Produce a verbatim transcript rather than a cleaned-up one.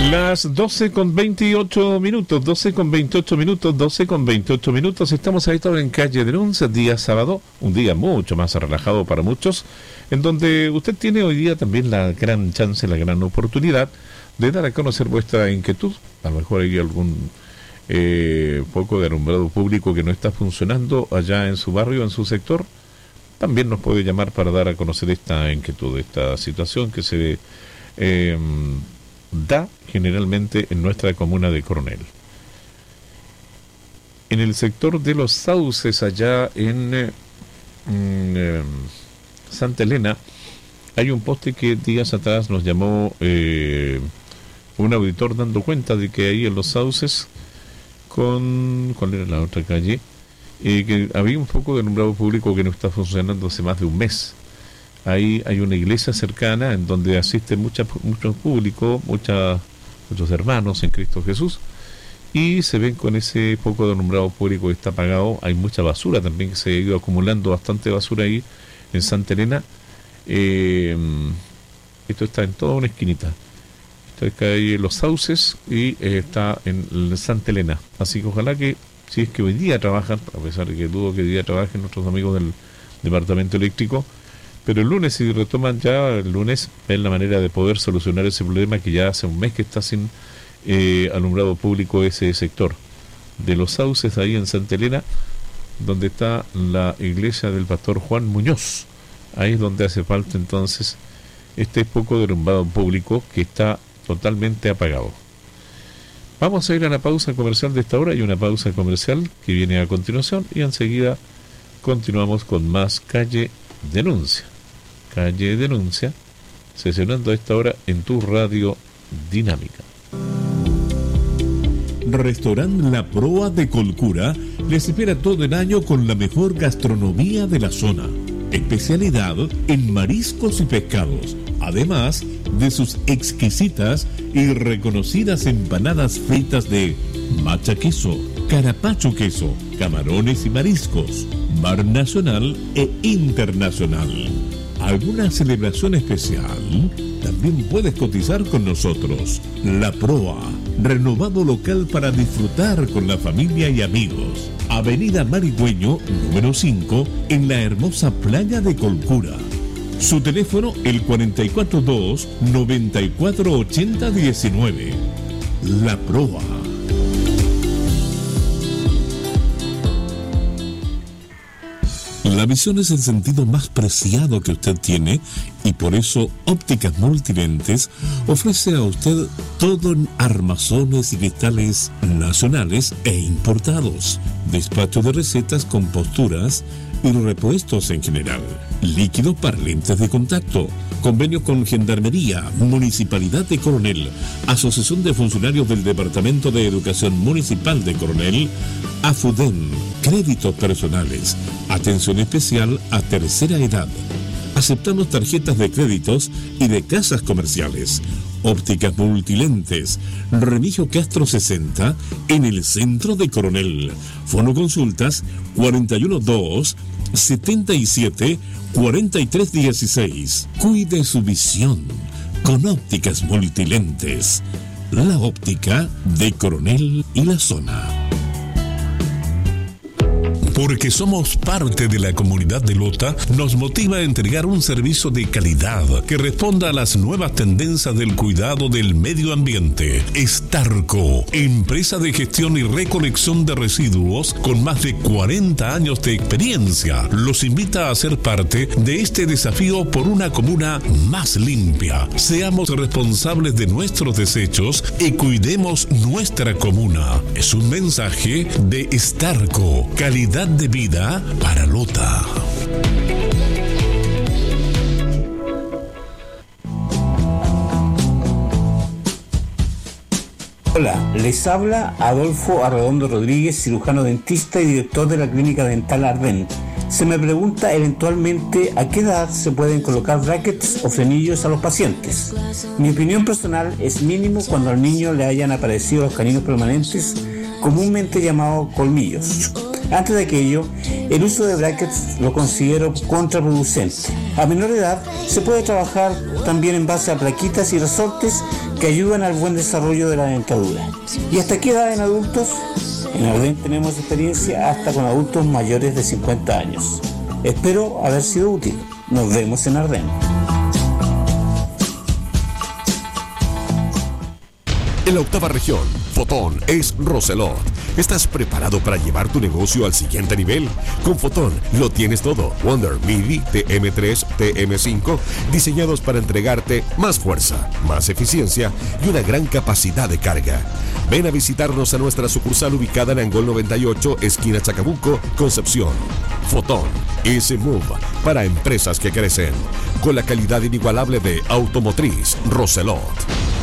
Las doce con veintiocho minutos, doce con veintiocho minutos, doce con veintiocho minutos. Estamos ahí en calle Denuncia, día sábado, un día mucho más relajado para muchos, en donde usted tiene hoy día también la gran chance, la gran oportunidad de dar a conocer vuestra inquietud. A lo mejor hay algún eh, poco de alumbrado público que no está funcionando allá en su barrio, en su sector. También nos puede llamar para dar a conocer esta inquietud, esta situación que se eh, da generalmente en nuestra comuna de Coronel. En el sector de los sauces, allá en eh, eh, Santa Elena, hay un poste que días atrás nos llamó eh, un auditor dando cuenta de que ahí en los sauces, con ¿cuál era la otra calle? Eh, que había un foco de alumbrado público que no está funcionando hace más de un mes. Ahí hay una iglesia cercana en donde asiste mucha, mucho público, mucha, muchos hermanos en Cristo Jesús, y se ven con ese foco de alumbrado público que está apagado. Hay mucha basura también, que se ha ido acumulando bastante basura ahí en Santa Elena. Eh, esto está en toda una esquinita. Esto está ahí en los sauces y eh, está en, en Santa Elena. Así que ojalá que, si es que hoy día trabajan, a pesar de que dudo que hoy día trabajen nuestros amigos del departamento eléctrico, pero el lunes, si retoman ya el lunes, ven la manera de poder solucionar ese problema que ya hace un mes que está sin eh, alumbrado público ese sector de los sauces ahí en Santa Elena, donde está la iglesia del pastor Juan Muñoz. Ahí es donde hace falta entonces este poco de alumbrado público que está totalmente apagado. Vamos a ir a la pausa comercial de esta hora. Hay una pausa comercial que viene a continuación y enseguida continuamos con más Calle Denuncia. Calle Denuncia, sesionando a esta hora en tu radio dinámica. Restaurante La Proa de Colcura les espera todo el año con la mejor gastronomía de la zona. Especialidad en mariscos y pescados, además de sus exquisitas y reconocidas empanadas fritas de macha queso, carapacho queso, camarones y mariscos, bar nacional e internacional. ¿Alguna celebración especial? También puedes cotizar con nosotros. La Proa, renovado local para disfrutar con la familia y amigos. Avenida Marigüeño, número cinco, en la hermosa playa de Colcura. Su teléfono, el cuatro cuatro dos, nueve cuatro ocho cero uno nueve. La Proa. La visión es el sentido más preciado que usted tiene y por eso Ópticas Multilentes ofrece a usted todo en armazones y cristales nacionales e importados, despacho de recetas con posturas y repuestos en general, líquido para lentes de contacto, convenio con Gendarmería, Municipalidad de Coronel, Asociación de Funcionarios del Departamento de Educación Municipal de Coronel, AFUDEN, créditos personales, atención especial a tercera edad. Aceptamos tarjetas de créditos y de casas comerciales. Ópticas Multilentes, Remigio Castro sesenta, en el centro de Coronel. Fono consultas cuatro uno dos, siete siete, cuatro tres uno seis. Cuide su visión con Ópticas Multilentes. La óptica de Coronel y la zona. Porque somos parte de la comunidad de Lota, nos motiva a entregar un servicio de calidad que responda a las nuevas tendencias del cuidado del medio ambiente. Estarco, empresa de gestión y recolección de residuos con más de cuarenta años de experiencia, los invita a ser parte de este desafío por una comuna más limpia. Seamos responsables de nuestros desechos y cuidemos nuestra comuna. Es un mensaje de Estarco, calidad de vida para Lota. Hola, les habla Adolfo Arredondo Rodríguez, cirujano dentista y director de la Clínica Dental Arden. Se me pregunta eventualmente a qué edad se pueden colocar brackets o frenillos a los pacientes. Mi opinión personal es mínimo cuando al niño le hayan aparecido los caninos permanentes comúnmente llamados colmillos. Antes de aquello, el uso de brackets lo considero contraproducente. A menor edad se puede trabajar también en base a plaquitas y resortes que ayudan al buen desarrollo de la dentadura. ¿Y hasta qué edad en adultos? En Arden tenemos experiencia hasta con adultos mayores de cincuenta años. Espero haber sido útil. Nos vemos en Arden. En la octava región, Fotón es Roselot. ¿Estás preparado para llevar tu negocio al siguiente nivel? Con Fotón lo tienes todo. Wonder, MIDI, T M tres, T M cinco, diseñados para entregarte más fuerza, más eficiencia y una gran capacidad de carga. Ven a visitarnos a nuestra sucursal ubicada en Angol noventa y ocho, esquina Chacabuco, Concepción. Fotón, ese move para empresas que crecen, con la calidad inigualable de Automotriz Roselot.